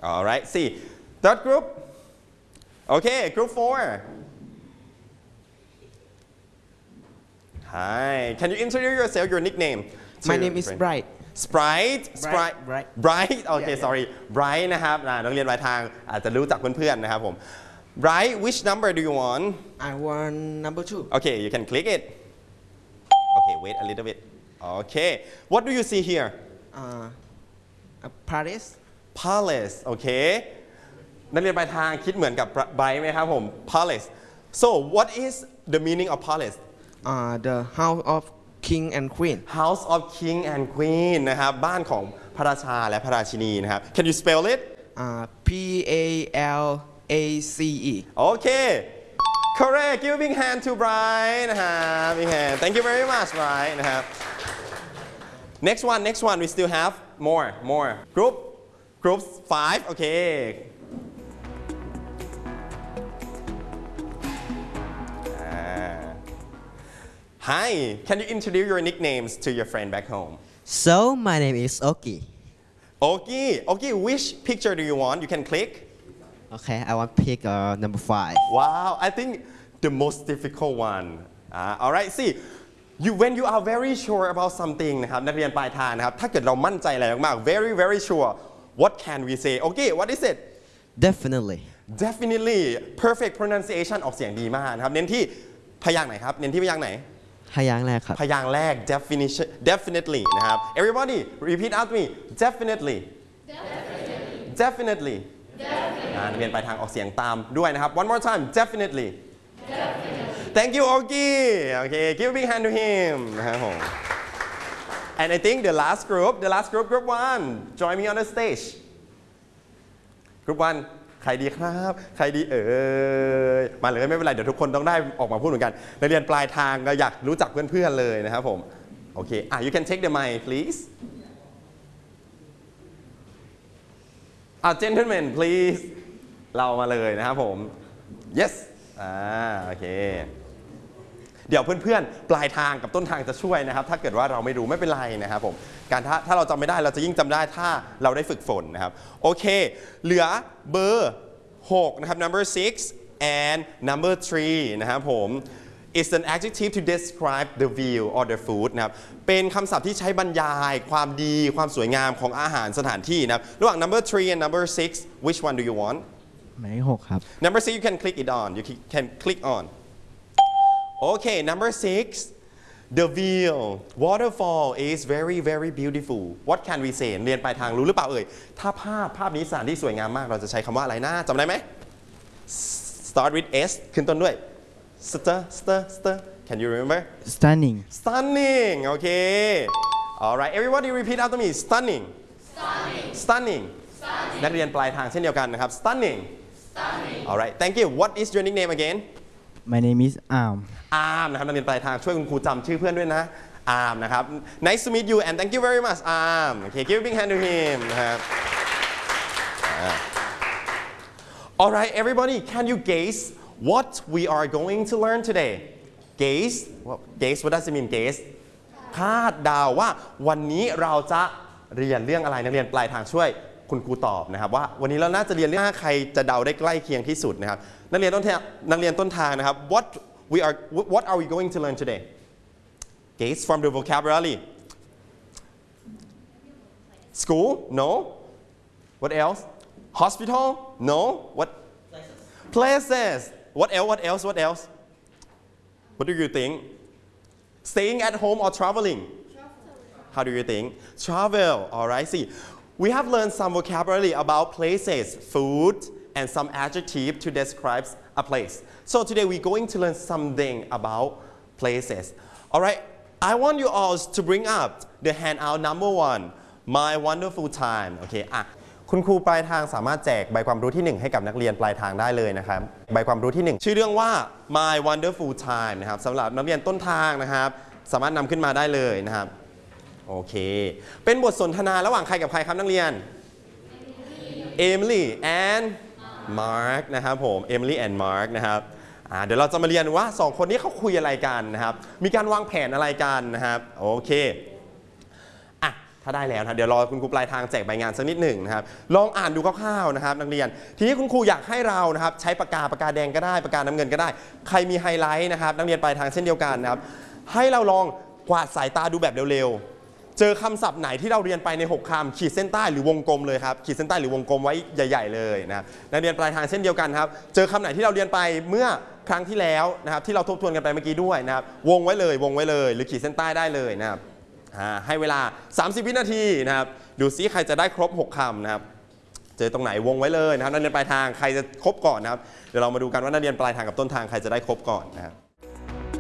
Alright, see, third group. Okay, group 4. Hi, can you introduce yourself, your nickname? My name is Bright. Sprite. Okay, sorry. Bright นะครับนักเรียนปลายทางอาจจะรู้จักเพื่อนๆนะครับผม Bright, which number do you want? I want number 2. Okay, you can click it. Okay, wait a little bit. Okay, what do you see here? A palace. Palace, okay. นักเรียนปลายทางคิดเหมือนกับ Bright ไหมครับผม Palace. So, what is the meaning of palace? The house of king and queen. House of king and queen นะครับบ้านของพระราชาและพระราชินีนะครับ Can you spell it? P-A-L-A-C-E. Okay, correct. Give a big hand to Brian นะครับ big hand. Thank you very much, Brian นะครับ Next one. We still have more. Group 5. Okay. Hi, can you introduce your nicknames to your friend back home? So, my name is Oki. Okay, which picture do you want? You can click. Okay, I want to pick number 5. Wow, I think the most difficult one. Alright, see, when you are very sure about something นะครับนักเรียนปลายทางนะครับถ้าเกิดเรามั่นใจอะไรมากๆ very sure, what can we say? Okay, what is it? Definitely. Perfect pronunciation ออกเสียงดีมากนะครับเน้นที่พยางค์ไหนครับเน้นที่พยางค์ไหนพยางค์แรกครับพยางค์แรก definitely นะครับ everybody repeat after me definitely นักเรียนปลายทางออกเสียงตามด้วยนะครับ one more time definitely thank you Oki okay give a big hand to him นะครับผม and I think the last group group 1 join me on the stage group 1ใครดีครับใครดีมาเลยไม่เป็นไรเดี๋ยวทุกคนต้องได้ออกมาพูดเหมือนกันนักเรียนปลายทางก็อยากรู้จักเพื่อนๆเลยนะครับผมโอเคyou can take the mic please gentlemen please เรามาเลยนะครับผม yes โอเคเดี๋ยวเพื่อนๆปลายทางกับต้นทางจะช่วยนะครับถ้าเกิดว่าเราไม่รู้ไม่เป็นไรนะครับผมถ้าเราจำไม่ได้เราจะยิ่งจำได้ถ้าเราได้ฝึกฝนนะครับโอเคเหลือเบอร์6นะครับ number 6 and number 3นะครับผม is an adjective to describe the view or the food นะครับเป็นคำศัพท์ที่ใช้บรรยายความดีความสวยงามของอาหารสถานที่นะครับระหว่าง number 3 and number 6 which one do you want หมายเลข6ครับ number 6 you can click it on you can click on okay number 6 the view waterfall is very beautiful what can we say เรียนปลายทางรู้หรือเปล่าถ้าภาพนี้สถานที่สวยงามมากเราจะใช้คำว่าอะไรนะจำได้ไหม start with S ขึ้นต้นด้วย ster can you remember stunning okay alright everybody repeat after me stunning นักเรียนปลายทางเช่นเดียวกันนะครับ stunning alright thank you what is your nickname again My name is Arm นะครับนักเรียนปลายทางช่วยคุณครูจำชื่อเพื่อนด้วยนะArm นะครับ Nice to meet you and thank you very much Arm okay give a big hand to him นะครับ alright everybody can you guess what we are going to learn today guess what does it mean guess คาดเดาว่าวันนี้เราจะเรียนเรื่องอะไรนักเรียนปลายทางช่วยคุณครูตอบนะครับว่าวันนี้เราน่าจะเรียนเรื่องใครจะเดาได้ใกล้เคียงที่สุดนะครับนักเรียนต้นทางนะครับ what are we going to learn today guess from the vocabulary school no what else hospital no what places what else what do you think staying at home or traveling how do you think travel alright see we have learned some vocabulary about places food and some adjective to describe a place so today we're going to learn something about places alright I want you all to bring up the handout number 1 my wonderful time โอเคคุณครูปลายทางสามารถแจกใบความรู้ที่1ให้กับนักเรียนปลายทางได้เลยนะครับใบความรู้ที่1ชื่อเรื่องว่า my wonderful time นะครับสำหรับนักเรียนต้นทางนะครับสามารถนำขึ้นมาได้เลยนะครับโอเคเป็นบทสนทนาระหว่างใครกับใครครับนักเรียน Emily and Mark นะครับผม Emily and Mark นะครับเดี๋ยวเราจะมาเรียนว่า2คนนี้เขาคุยอะไรกันนะครับมีการวางแผนอะไรกันนะครับโอเคถ้าได้แล้วนะเดี๋ยวรอคุณครูปลายทางแจกใบงานสักนิดหนึ่งนะครับลองอ่านดูคร่าวๆนะครับนักเรียนทีนี้คุณครูอยากให้เรานะครับใช้ปากกาแดงก็ได้ปากกาน้ำเงินก็ได้ใครมีไฮไลท์นะครับนักเรียนปลายทางเช่นเดียวกันนะครับให้เราลองกวาดสายตาดูแบบเร็วๆเจอคำศัพท์ไหนที่เราเรียนไปใน6คำขีดเส้นใต้หรือวงกลมเลยครับขีดเส้นใต้หรือวงกลมไว้ใหญ่ๆเลยนะครับนักเรียนปลายทางเช่นเดียวกันครับเจอคำไหนที่เราเรียนไปเมื่อครั้งที่แล้วนะครับที่เราทบทวนกันไปเมื่อกี้ด้วยนะครับวงไว้เลยหรือขีดเส้นใต้ได้เลยนะครับให้เวลา30วินาทีนะครับดูซิใครจะได้ครบ6คำนะครับเจอตรงไหนวงไว้เลยนะครับนักเรียนปลายทางใครจะครบก่อนนะครับเดี๋ยวเรามาดูกันว่านักเรียนปลายทางกับต้นทางใครจะได้ครบก่อนนะครับ